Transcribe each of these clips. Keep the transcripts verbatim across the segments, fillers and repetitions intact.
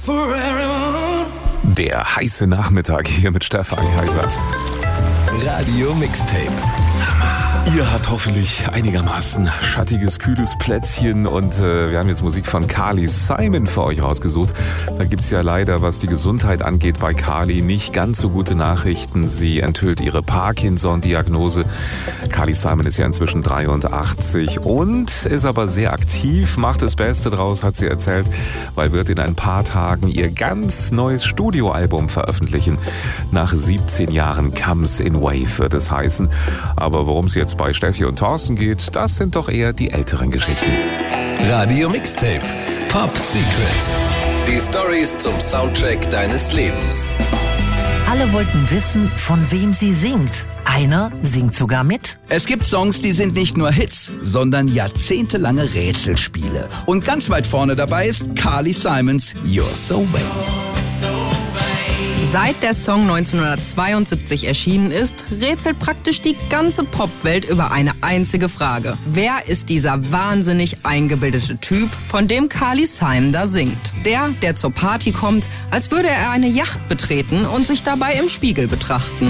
Der heiße Nachmittag hier mit Stefan Kaiser. Radio Mixtape. Ihr habt hoffentlich einigermaßen schattiges, kühles Plätzchen und äh, wir haben jetzt Musik von Carly Simon für euch rausgesucht. Da gibt's ja leider, was die Gesundheit angeht, bei Carly nicht ganz so gute Nachrichten. Sie enthüllt ihre Parkinson-Diagnose. Carly Simon ist ja inzwischen dreiundachtzig und ist aber sehr aktiv, macht das Beste draus, hat sie erzählt, weil wird in ein paar Tagen ihr ganz neues Studioalbum veröffentlichen. Nach siebzehn Jahren Comes in Wave wird es heißen. Aber worum es jetzt bei Steffi und Thorsten geht, das sind doch eher die älteren Geschichten. Radio Mixtape. Pop Secret. Die Storys zum Soundtrack deines Lebens. Alle wollten wissen, von wem sie singt. Einer singt sogar mit. Es gibt Songs, die sind nicht nur Hits, sondern jahrzehntelange Rätselspiele. Und ganz weit vorne dabei ist Carly Simons You're So Way. Seit der Song neunzehnhundertzweiundsiebzig erschienen ist, rätselt praktisch die ganze Popwelt über eine einzige Frage. Wer ist dieser wahnsinnig eingebildete Typ, von dem Carly Simon da singt? Der, der zur Party kommt, als würde er eine Yacht betreten und sich dabei im Spiegel betrachten.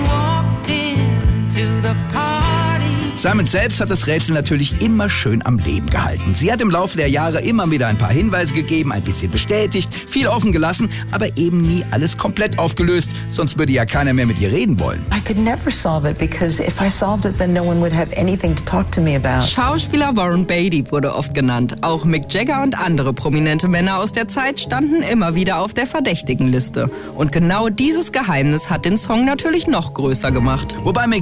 Simon selbst hat das Rätsel natürlich immer schön am Leben gehalten. Sie hat im Laufe der Jahre immer wieder ein paar Hinweise gegeben, ein bisschen bestätigt, viel offen gelassen, aber eben nie alles komplett aufgelöst, sonst würde ja keiner mehr mit ihr reden wollen. I could never solve it because if I solved it then no one would have anything to talk to me about. Schauspieler Warren Beatty wurde oft genannt. Auch Mick Jagger und andere prominente Männer aus der Zeit standen immer wieder auf der Verdächtigenliste. Und genau dieses Geheimnis hat den Song natürlich noch größer gemacht. Wobei Mick